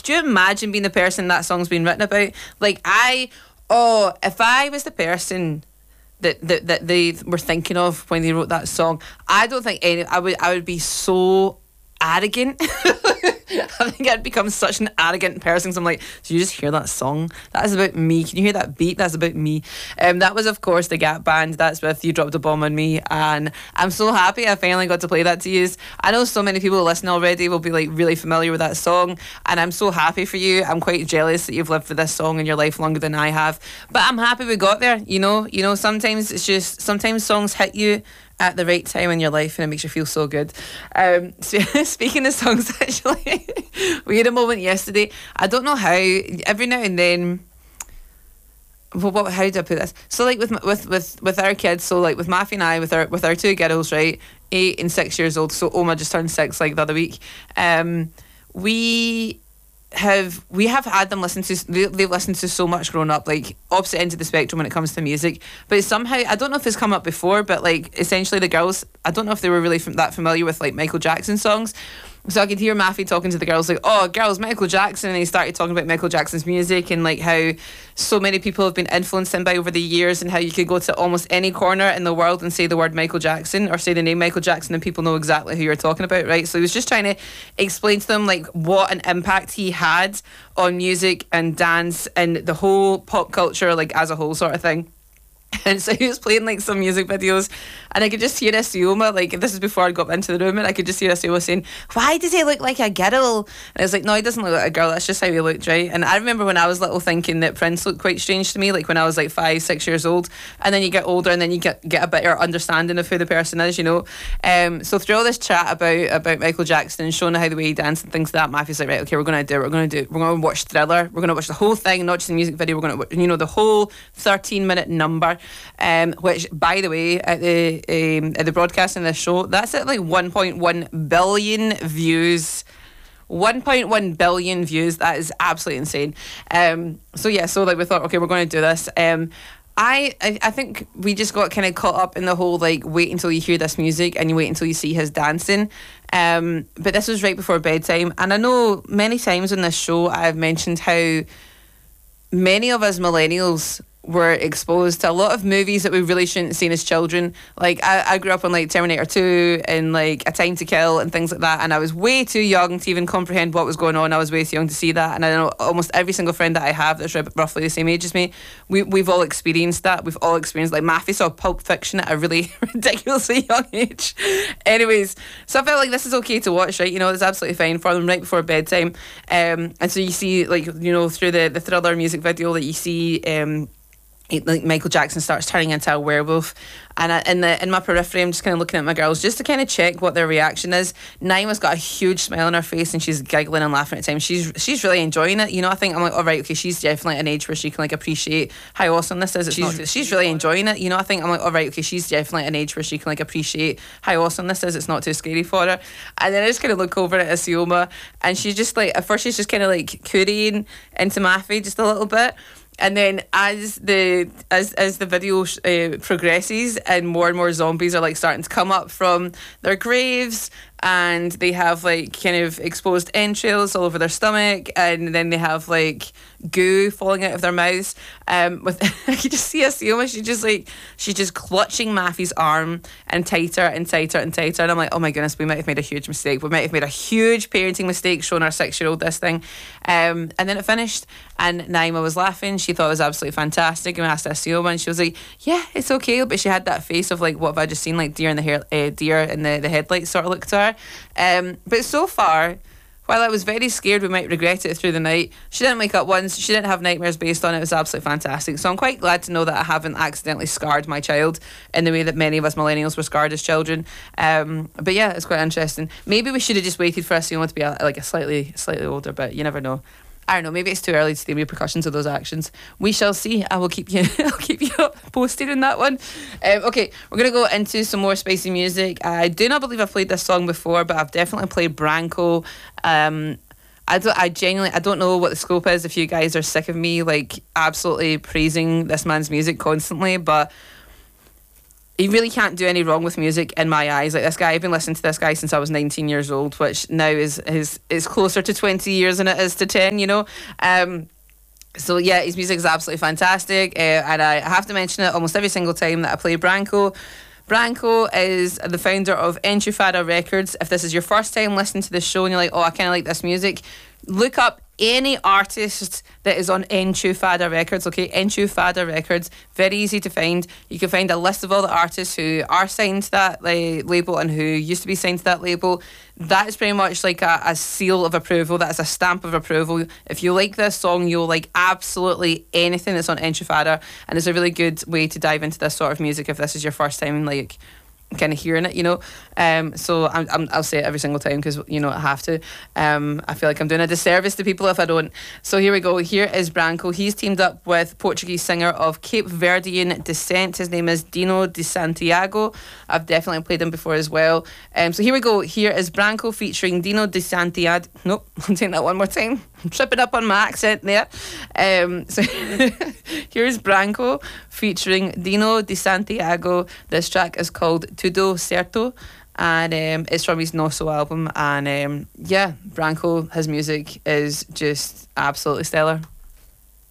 could you imagine being the person that song's been written about? Like, if I was the person that they were thinking of when they wrote that song, I don't think I would be so arrogant. I think I'd become such an arrogant person. So I'm like, do you just hear that song? That is about me. Can you hear that beat? That's about me. That was, of course, the Gap Band. That's with You Dropped a Bomb on Me. And I'm so happy I finally got to play that to you. I know so many people listening already will be like really familiar with that song. And I'm so happy for you. I'm quite jealous that you've lived for this song in your life longer than I have. But I'm happy we got there. You know, sometimes songs hit you at the right time in your life and it makes you feel so good. So speaking of songs, actually, we had a moment yesterday. I don't know how, every now and then, how do I put this? So like with our kids, so like with Maffy and I, with our two girls, right, 8 and 6 years old, so Oma just turned 6 like the other week, we have had them listen to, they've listened to so much growing up, like opposite end of the spectrum when it comes to music. But somehow, I don't know if it's come up before, but like essentially the girls, I don't know if they were really that familiar with like Michael Jackson songs. So I could hear Maffy talking to the girls like, oh, girls, Michael Jackson. And he started talking about Michael Jackson's music and like how so many people have been influenced him by over the years, and how you could go to almost any corner in the world and say the word Michael Jackson or say the name Michael Jackson and people know exactly who you're talking about, right? So he was just trying to explain to them like what an impact he had on music and dance and the whole pop culture like as a whole sort of thing. And so he was playing like some music videos, and I could just hear Asioma, like this is before I got into the room, and I could just hear Asioma saying, why does he look like a girl? And I was like, no, he doesn't look like a girl, that's just how he looked, right? And I remember when I was little thinking that Prince looked quite strange to me, like when I was like 5, 6 years old. And then you get older and then you get a better understanding of who the person is, you know. So through all this chat about Michael Jackson and showing how the way he danced and things like that, Matthew's like, right, okay, we're going to watch Thriller, we're going to watch the whole thing, not just the music video, we're going to, you know, the whole 13-minute number. Which, by the way, at the broadcast in this show, that's at like 1.1 billion views. 1.1 billion views. That is absolutely insane. So like we thought, okay, we're going to do this. I think we just got kind of caught up in the whole like wait until you hear this music and you wait until you see his dancing. But this was right before bedtime, and I know many times on this show I've mentioned how many of us millennials were exposed to a lot of movies that we really shouldn't have seen as children. Like I grew up on like Terminator 2 and like A Time to Kill and things like that, and I was way too young to even comprehend what was going on. I was way too young to see that, and I know almost every single friend that I have that's roughly the same age as me, we've all experienced that. We've all experienced, like Maffy saw Pulp Fiction at a really ridiculously young age. Anyways, so I felt like this is okay to watch, right? You know, it's absolutely fine for them right before bedtime. And so you see, like, you know, through the Thriller music video that you see like Michael Jackson starts turning into a werewolf, and in my periphery I'm just kind of looking at my girls just to kind of check what their reaction is. Naima's got a huge smile on her face and she's giggling and laughing at times. She's really enjoying it, you know. I think I'm like, all right, okay, she's definitely at an age where she can like appreciate how awesome this is. She's really enjoying it, you know. I think I'm like, all right, okay, she's definitely at an age where she can like appreciate how awesome this is. It's not too scary for her. And then I just kind of look over at Asioma, and she's just like, at first she's just kind of like currying into Maffy just a little bit. And then as the video progresses and more zombies are like starting to come up from their graves, and they have like kind of exposed entrails all over their stomach, and then they have like goo falling out of their mouths. I could just see Asioma, she's just clutching Maffy's arm and tighter and tighter and tighter, and I'm like, oh my goodness, we might have made a huge mistake. We might have made a huge parenting mistake showing our 6-year-old this thing. And then it finished, and Naima was laughing. She thought it was absolutely fantastic, and we asked Asioma, and she was like, yeah, it's okay. But she had that face of like, what have I just seen, like deer in the headlights sort of look to her. But so far, while I was very scared we might regret it through the night, she didn't wake up once. She didn't have nightmares based on it. It was absolutely fantastic. So I'm quite glad to know that I haven't accidentally scarred my child in the way that many of us millennials were scarred as children. But yeah, it's quite interesting. Maybe we should have just waited for Asioma to be like a slightly older, but you never know. I don't know, maybe it's too early to see the repercussions of those actions. We shall see. I will keep you posted on that one. Okay, we're going to go into some more spicy music. I do not believe I've played this song before, but I've definitely played Branco. I don't know what the scope is if you guys are sick of me like absolutely praising this man's music constantly, but He really can't do any wrong with music in my eyes. Like, this guy, I've been listening to this guy since I was 19 years old, which now is closer to 20 years than it is to 10, you know. So yeah, his music is absolutely fantastic, and I have to mention it almost every single time that I play Branco. Branco is the founder of Enchufada Records. If this is your first time listening to this show and you're like, oh, I kind of like this music, look up any artist that is on Enchufada Records, okay? Enchufada Records, very easy to find. You can find a list of all the artists who are signed to that label and who used to be signed to that label. That is pretty much like a seal of approval. That is a stamp of approval. If you like this song, you'll like absolutely anything that's on Enchufada, and it's a really good way to dive into this sort of music if this is your first time, like, kind of hearing it, you know. So I'll say it every single time because, you know, I have to. I feel like I'm doing a disservice to people if I don't. So here we go. Here is Branco. He's teamed up with Portuguese singer of Cape Verdean descent. His name is Dino de Santiago. I've definitely played him before as well. So here we go. Here is Branco featuring Dino de Santiago. Nope, I'll take that one more time. I'm tripping up on my accent there. So here's Branco featuring Dino de Santiago. This track is called Tudo Certo, and it's from his Nosso album. And yeah, Branco, his music is just absolutely stellar.